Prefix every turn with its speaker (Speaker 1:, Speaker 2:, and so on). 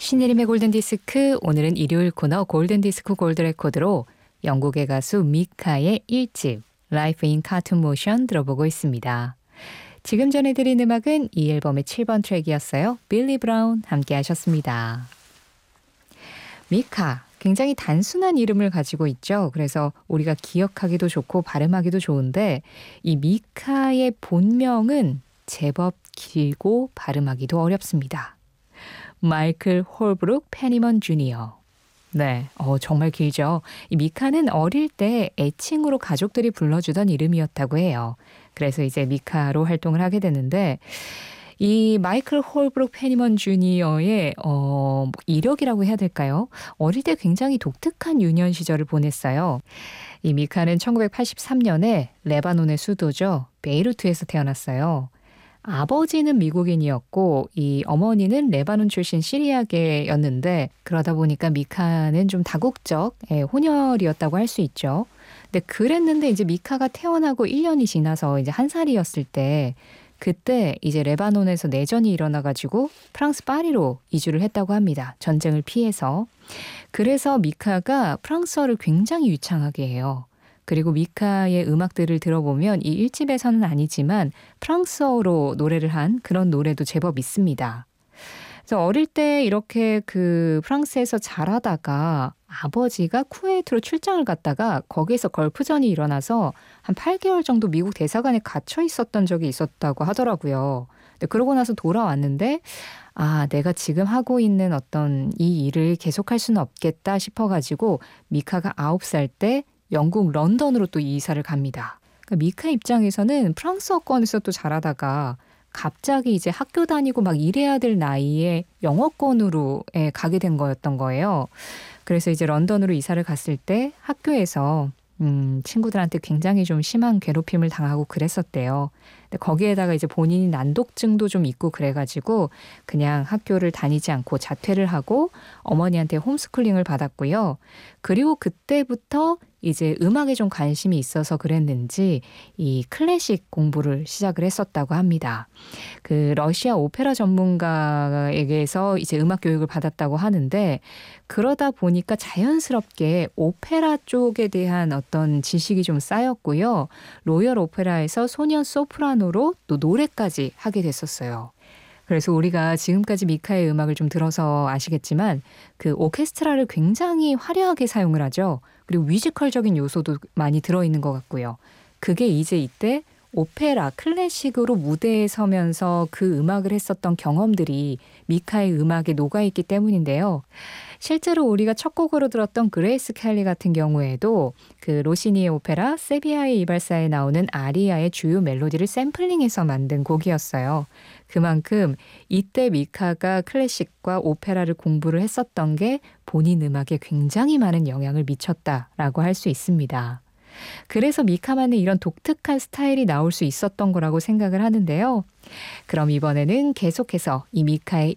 Speaker 1: 신혜림의 골든디스크, 오늘은 일요일 코너 골든디스크 골드레코드로 영국의 가수 미카의 1집 Life in Cartoon Motion 들어보고 있습니다. 지금 전해드린 음악은 이 앨범의 7번 트랙이었어요. 빌리 브라운 함께 하셨습니다. 미카, 굉장히 단순한 이름을 가지고 있죠. 그래서 우리가 기억하기도 좋고 발음하기도 좋은데 이 미카의 본명은 제법 길고 발음하기도 어렵습니다. 마이클 홀브룩 페니먼 주니어. 네, 정말 길죠. 이 미카는 어릴 때 애칭으로 가족들이 불러주던 이름이었다고 해요. 그래서 이제 미카로 활동을 하게 되는데 이 마이클 홀브룩 페니먼 주니어의 이력이라고 해야 될까요? 어릴 때 굉장히 독특한 유년 시절을 보냈어요. 이 미카는 1983년에 레바논의 수도죠. 베이루트에서 태어났어요. 아버지는 미국인이었고 이 어머니는 레바논 출신 시리아계였는데 그러다 보니까 미카는 좀 다국적 혼혈이었다고 할 수 있죠. 근데 그랬는데 이제 미카가 태어나고 1년이 지나서 이제 1살이었을 때 그때 이제 레바논에서 내전이 일어나가지고 프랑스 파리로 이주를 했다고 합니다. 전쟁을 피해서. 그래서 미카가 프랑스어를 굉장히 유창하게 해요. 그리고 미카의 음악들을 들어보면 이 1집에서는 아니지만 프랑스어로 노래를 한 그런 노래도 제법 있습니다. 그래서 어릴 때 이렇게 그 프랑스에서 자라다가 아버지가 쿠웨이트로 출장을 갔다가 거기에서 걸프전이 일어나서 한 8개월 정도 미국 대사관에 갇혀 있었던 적이 있었다고 하더라고요. 근데 그러고 나서 돌아왔는데 내가 지금 하고 있는 어떤 이 일을 계속할 수는 없겠다 싶어가지고 미카가 9살 때 영국 런던으로 또 이사를 갑니다. 그러니까 미카 입장에서는 프랑스어권에서 또 자라다가 갑자기 이제 학교 다니고 막 일해야 될 나이에 영어권으로 가게 된 거였던 거예요. 그래서 이제 런던으로 이사를 갔을 때 학교에서 친구들한테 굉장히 좀 심한 괴롭힘을 당하고 그랬었대요. 근데 거기에다가 이제 본인이 난독증도 좀 있고 그래가지고 그냥 학교를 다니지 않고 자퇴를 하고 어머니한테 홈스쿨링을 받았고요. 그리고 그때부터 이제 음악에 좀 관심이 있어서 그랬는지 이 클래식 공부를 시작을 했었다고 합니다. 그 러시아 오페라 전문가에게서 이제 음악 교육을 받았다고 하는데 그러다 보니까 자연스럽게 오페라 쪽에 대한 어떤 지식이 좀 쌓였고요. 로열 오페라에서 소년 소프라노로 또 노래까지 하게 됐었어요. 그래서 우리가 지금까지 미카의 음악을 좀 들어서 아시겠지만 그 오케스트라를 굉장히 화려하게 사용을 하죠. 그리고 뮤지컬적인 요소도 많이 들어있는 것 같고요. 그게 이제 이때 오페라, 클래식으로 무대에 서면서 그 음악을 했었던 경험들이 미카의 음악에 녹아있기 때문인데요. 실제로 우리가 첫 곡으로 들었던 그레이스 켈리 같은 경우에도 그 로시니의 오페라 세비야의 이발사에 나오는 아리아의 주요 멜로디를 샘플링해서 만든 곡이었어요. 그만큼 이때 미카가 클래식과 오페라를 공부를 했었던 게 본인 음악에 굉장히 많은 영향을 미쳤다라고 할 수 있습니다. 그래서 미카만의 이런 독특한 스타일이 나올 수 있었던 거라고 생각을 하는데요. 그럼 이번에는 계속해서 이 미카의